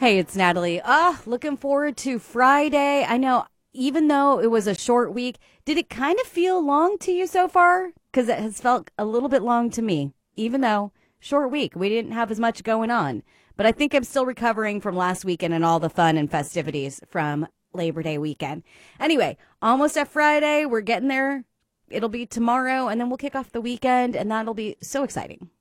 Hey, it's Natalie. Looking forward to Friday. I know, even though it was a short week, did it kind of feel long to you so far? Because it has felt a little bit long to me, even though short week, we didn't have as much going on. But I think I'm still recovering from last weekend and all the fun and festivities from Labor Day weekend. Anyway, almost at Friday. We're getting there. It'll be tomorrow, and then we'll kick off the weekend, and that'll be so exciting.